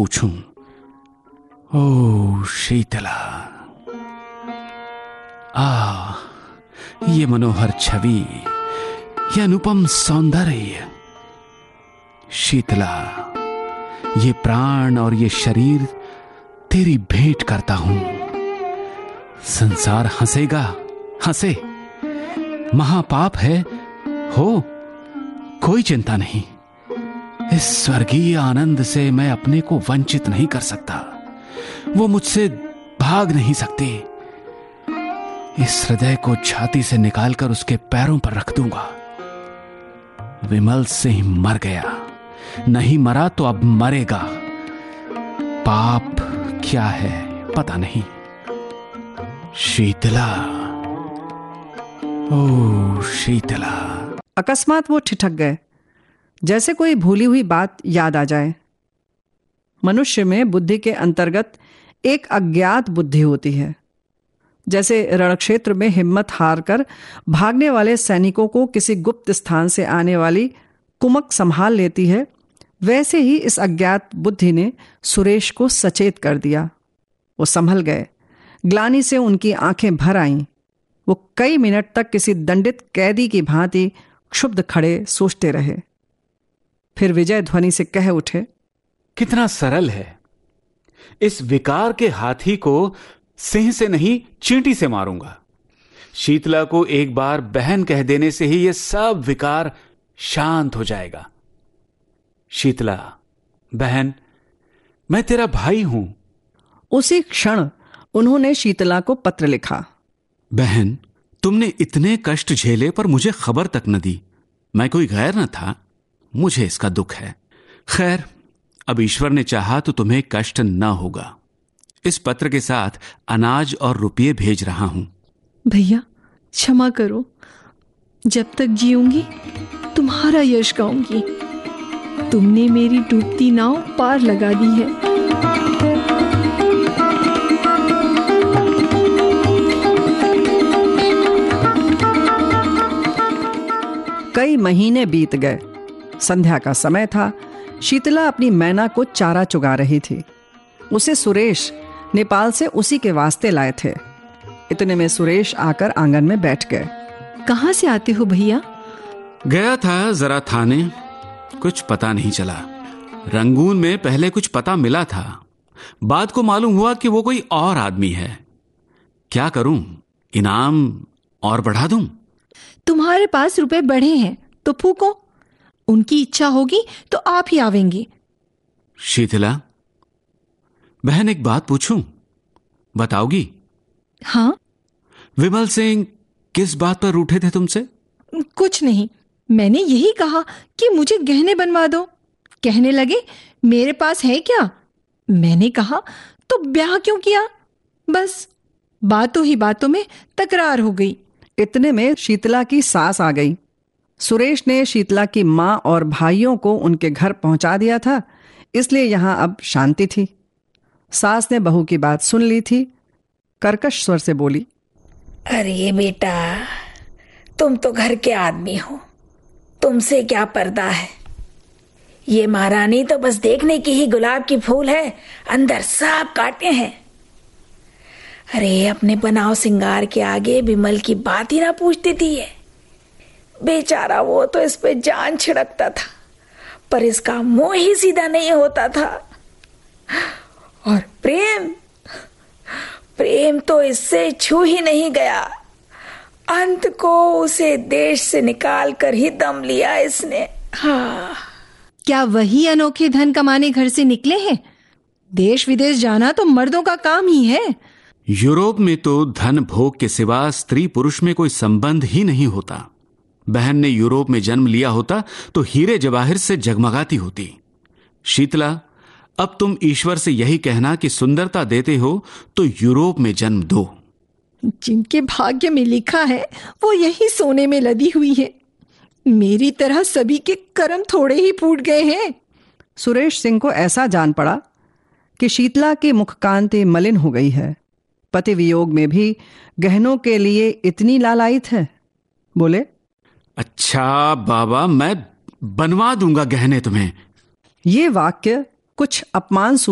पूछूं? ओ शीतला, ये मनोहर छवि, ये अनुपम सौंदर्य। शीतला, ये प्राण और ये शरीर तेरी भेंट करता हूं। संसार हंसेगा, हंसे, महापाप है हो, कोई चिंता नहीं। इस स्वर्गीय आनंद से मैं अपने को वंचित नहीं कर सकता। वो मुझसे भाग नहीं सकती। इस हृदय को छाती से निकालकर उसके पैरों पर रख दूंगा। विमल सिंह मर गया, नहीं मरा तो अब मरेगा। पाप क्या है पता नहीं। शीतला, ओ शीतला। अकस्मात वो ठिठक गए, जैसे कोई भूली हुई बात याद आ जाए। मनुष्य में बुद्धि के अंतर्गत एक अज्ञात बुद्धि होती है। जैसे रणक्षेत्र में हिम्मत हारकर भागने वाले सैनिकों को किसी गुप्त स्थान से आने वाली कुमक संभाल लेती है, वैसे ही इस अज्ञात बुद्धि ने सुरेश को सचेत कर दिया। वो संभल गए। ग्लानि से उनकी आंखें भर आईं। वो कई मिनट तक किसी दंडित कैदी की भांति क्षुब्ध खड़े सोचते रहे। फिर विजय ध्वनि से कह उठे, कितना सरल है। इस विकार के हाथी को सिंह से नहीं चींटी से मारूंगा। शीतला को एक बार बहन कह देने से ही यह सब विकार शांत हो जाएगा। शीतला, बहन, मैं तेरा भाई हूं। उसी क्षण उन्होंने शीतला को पत्र लिखा। बहन, तुमने इतने कष्ट झेले पर मुझे खबर तक न दी। मैं कोई गैर न था, मुझे इसका दुख है। खैर, अब ईश्वर ने चाहा तो तुम्हें कष्ट न होगा। इस पत्र के साथ अनाज और रुपये भेज रहा हूं। भैया क्षमा करो, जब तक जीऊंगी तुम्हारा यश गाऊंगी। तुमने मेरी डूबती नाव पार लगा दी है। कई महीने बीत गए। संध्या का समय था। शीतला अपनी मैना को चारा चुगा रही थी। उसे सुरेश नेपाल से उसी के वास्ते लाए थे। इतने में सुरेश आकर आंगन में बैठ गए। कहां से आते हो भैया? गया था जरा थाने, कुछ पता नहीं चला। रंगून में पहले कुछ पता मिला था, बाद को मालूम हुआ कि वो कोई और आदमी है। क्या करूं, इनाम और बढ़ा दूं? तुम्हारे पास रुपए बढ़े हैं तो फूको। उनकी इच्छा होगी तो आप ही आवेंगी। शीतला, बहन एक बात पूछूं, बताओगी? हाँ। विमल सिंह किस बात पर रूठे थे तुमसे? कुछ नहीं, मैंने यही कहा कि मुझे गहने बनवा दो। कहने लगे मेरे पास है क्या? मैंने कहा तो ब्याह क्यों किया? बस बातों ही बातों में तकरार हो गई। इतने में शीतला की सास आ गई। सुरेश ने शीतला की मां और भाइयों को उनके घर पहुंचा दिया था, इसलिए यहां अब शांति थी। सास ने बहू की बात सुन ली थी। कर्कश स्वर से बोली, अरे बेटा, तुम तो घर के आदमी हो, तुमसे क्या पर्दा है। ये महारानी तो बस देखने की ही गुलाब की फूल है, अंदर सब कांटे हैं। अरे अपने बनाव सिंगार के आगे विमल की बात ही ना पूछती थी ये। बेचारा वो तो इस पे जान छिड़कता था, पर इसका मुंह ही सीधा नहीं होता था। और प्रेम तो इससे छू ही नहीं गया। अंत को उसे देश से निकाल कर ही दम लिया इसने। हाँ, क्या वही अनोखे धन कमाने घर से निकले हैं? देश विदेश जाना तो मर्दों का काम ही है। यूरोप में तो धन भोग के सिवा स्त्री पुरुष में कोई संबंध ही नहीं होता। बहन ने यूरोप में जन्म लिया होता तो हीरे जवाहिर से जगमगाती होती। शीतला, अब तुम ईश्वर से यही कहना कि सुंदरता देते हो तो यूरोप में जन्म दो। जिनके भाग्य में लिखा है वो यही सोने में लदी हुई है। मेरी तरह सभी के कर्म थोड़े ही फूट गए हैं। सुरेश सिंह को ऐसा जान पड़ा कि शीतला की मुखकांति मलिन हो गई है। पति वियोग में भी गहनों के लिए इतनी लालायित है। बोले, अच्छा बाबा, मैं बनवा दूंगा गहने तुम्हें। ये वाक्य कुछ अपमान